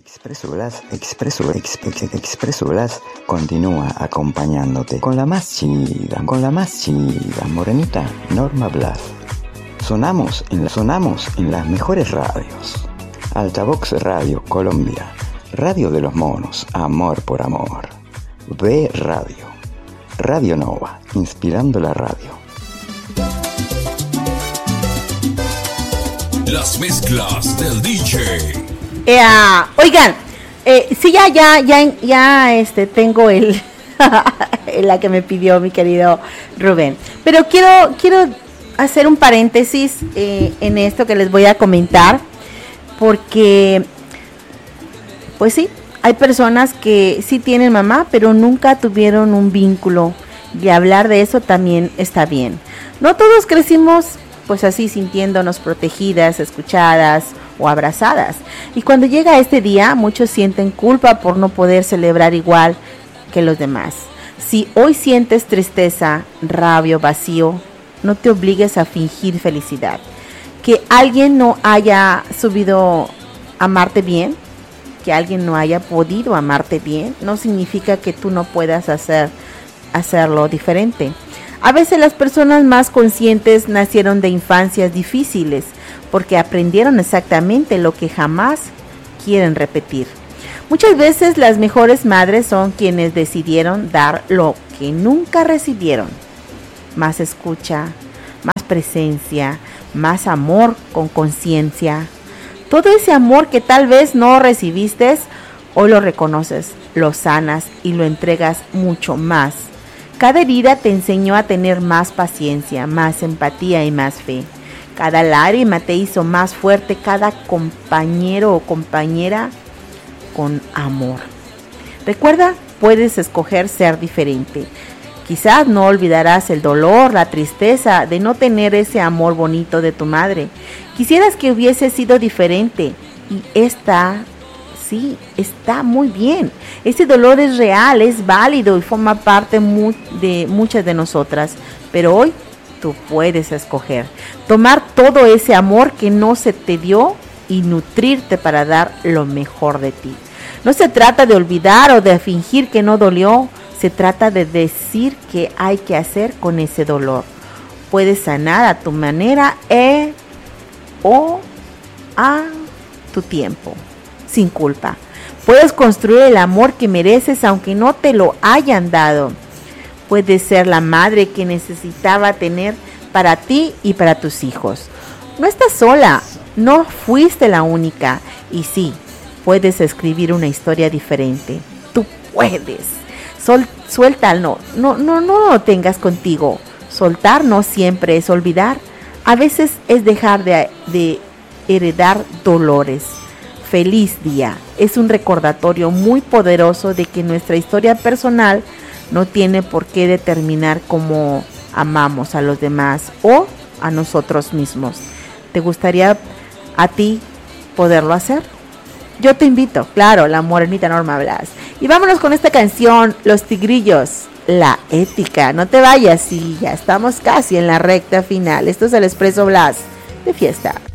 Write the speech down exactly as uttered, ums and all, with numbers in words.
Expreso Blas, Expreso, ex, ex, Expreso Blas continúa acompañándote con la más chida, con la más chida, morenita Norma Blas. Sonamos en, la, sonamos en las mejores radios. Altavox Radio Colombia, Radio de los Monos, Amor por Amor. B Radio, Radio Nova, inspirando la radio. Las mezclas del D J. Eh, uh, oigan, eh, sí, ya, ya, ya, ya, este, tengo el, la que me pidió mi querido Rubén. Pero quiero, quiero hacer un paréntesis eh, en esto que les voy a comentar, porque, pues sí, hay personas que sí tienen mamá, pero nunca tuvieron un vínculo, y hablar de eso también está bien. No todos crecimos, pues así, sintiéndonos protegidas, escuchadas o abrazadas. Y cuando llega este día, muchos sienten culpa por no poder celebrar igual que los demás. Si hoy sientes tristeza, rabia o vacío, no te obligues a fingir felicidad. Que alguien no haya sabido amarte bien, que alguien no haya podido amarte bien, no significa que tú no puedas hacer, hacerlo diferente. A veces las personas más conscientes nacieron de infancias difíciles porque aprendieron exactamente lo que jamás quieren repetir. Muchas veces las mejores madres son quienes decidieron dar lo que nunca recibieron. Más escucha, más presencia, más amor con conciencia. Todo ese amor que tal vez no recibiste, hoy lo reconoces, lo sanas y lo entregas mucho más. Cada herida te enseñó a tener más paciencia, más empatía y más fe. Cada lágrima te hizo más fuerte, cada compañero o compañera con amor. Recuerda, puedes escoger ser diferente. Quizás no olvidarás el dolor, la tristeza de no tener ese amor bonito de tu madre. Quisieras que hubiese sido diferente y esta... Sí, está muy bien. Ese dolor es real, es válido y forma parte mu- de muchas de nosotras. Pero hoy tú puedes escoger tomar todo ese amor que no se te dio y nutrirte para dar lo mejor de ti. No se trata de olvidar o de fingir que no dolió. Se trata de decir qué hay que hacer con ese dolor. Puedes sanar a tu manera e, o a tu tiempo. Sin culpa. Puedes construir el amor que mereces aunque no te lo hayan dado. Puedes ser la madre que necesitaba tener para ti y para tus hijos. No estás sola, no fuiste la única. Y sí, puedes escribir una historia diferente. Tú puedes. Sol, suéltalo, no, no, no lo tengas contigo. Soltar no siempre es olvidar. A veces es dejar de, de heredar dolores. Feliz día. Es un recordatorio muy poderoso de que nuestra historia personal no tiene por qué determinar cómo amamos a los demás o a nosotros mismos. ¿Te gustaría a ti poderlo hacer? Yo te invito, claro, la morenita Norma Blas. Y vámonos con esta canción, Los Tigrillos, La Ética. No te vayas, sí, ya estamos casi en la recta final. Esto es el Expreso Blas de fiesta.